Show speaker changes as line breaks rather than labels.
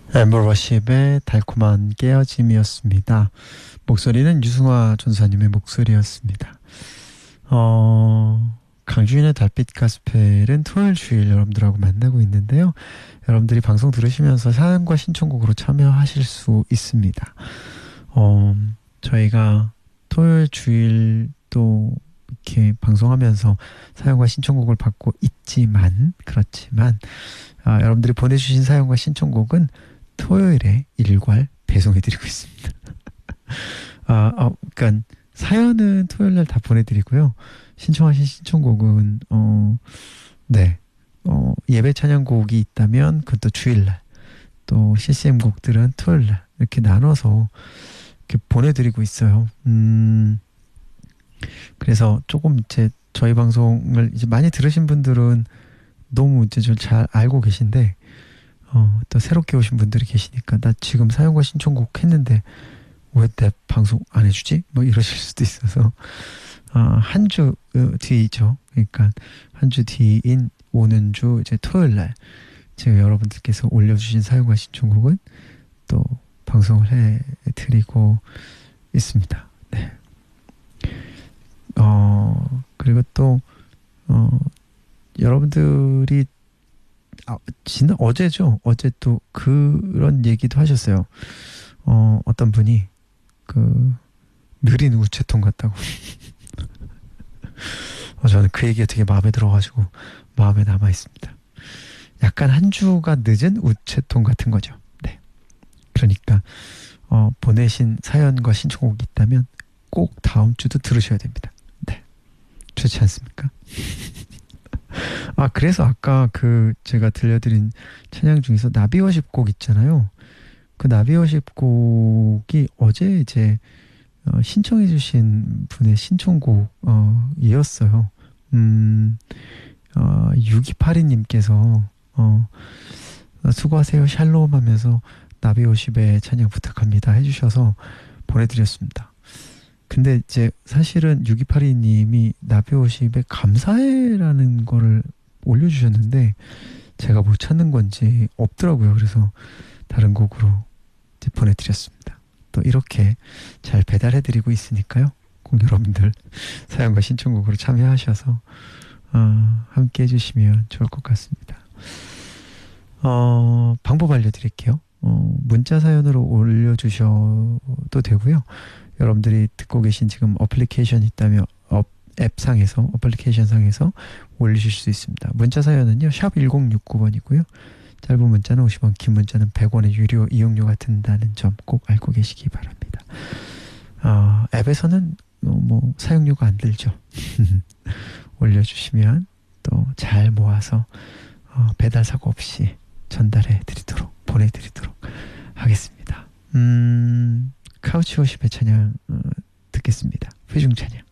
엠버러십의 달콤한 깨어짐이었습니다. 목소리는 유승화 전사님의 목소리였습니다. 강주인의 달빛 가스펠은 토요일 주일 여러분들하고 만나고 있는데요. 여러분들이 방송 들으시면서 사연과 신청곡으로 참여하실 수 있습니다. 저희가 토요일 주일 또 이렇게 방송하면서 사연과 신청곡을 받고 있지만 그렇지만 여러분들이 보내주신 사연과 신청곡은 토요일에 일괄 배송해드리고 있습니다. 그러니까 사연은 토요일날 다 보내드리고요. 신청하신 신청곡은 예배 찬양곡이 있다면 그것도 주일날, 또 CCM 곡들은 토요일날 이렇게 나눠서 이렇게 보내드리고 있어요. 그래서 조금 이제 저희 방송을 이제 많이 들으신 분들은 너무 이제 좀 잘 알고 계신데 또 새롭게 오신 분들이 계시니까 나 지금 사연과 신청곡 했는데 왜 내 방송 안 해주지? 뭐 이러실 수도 있어서 한 주 뒤이죠. 그러니까 한 주 뒤인 오는 주 이제 토요일 날 제가 여러분들께서 올려주신 사연과 신청곡은 또 방송을 해드리고 있습니다. 네. 그리고 또 여러분들이 어제죠. 어제 또 그런 얘기도 하셨어요. 어떤 분이 느린 우체통 같다고. 저는 그 얘기가 되게 마음에 들어가지고 마음에 남아 있습니다. 약간 한 주가 늦은 우체통 같은 거죠. 네. 그러니까 보내신 사연과 신청곡이 있다면 꼭 다음 주도 들으셔야 됩니다. 네. 좋지 않습니까? 그래서 아까 제가 들려드린 찬양 중에서 나비워십 곡 있잖아요. 그 나비워십 곡이 어제 이제 신청해주신 분의 신청곡이었어요. 6282님께서 수고하세요 샬롬 하면서 나비워십의 찬양 부탁합니다 해주셔서 보내드렸습니다. 근데 이제 사실은 6282님이 나비워십의 감사해라는 거를 올려주셨는데 제가 못 찾는 건지 없더라고요. 그래서 다른 곡으로 이제 보내드렸습니다. 또 이렇게 잘 배달해드리고 있으니까요. 꼭 여러분들 사연과 신청곡으로 참여하셔서 함께 해주시면 좋을 것 같습니다. 방법 알려드릴게요. 문자 사연으로 올려주셔도 되고요. 여러분들이 듣고 계신 지금 어플리케이션 있다면 어플리케이션 상에서 올리실 수 있습니다. 문자 사연은요. 샵 1069번이고요. 짧은 문자는 50원, 긴 문자는 100원의 유료 이용료가 든다는 점 꼭 알고 계시기 바랍니다. 앱에서는 뭐 사용료가 안 들죠. 올려주시면 또 잘 모아서 배달 사고 없이 전달해 드리도록 보내드리도록 하겠습니다. 카우치 워십의 찬양 듣겠습니다. 회중 찬양.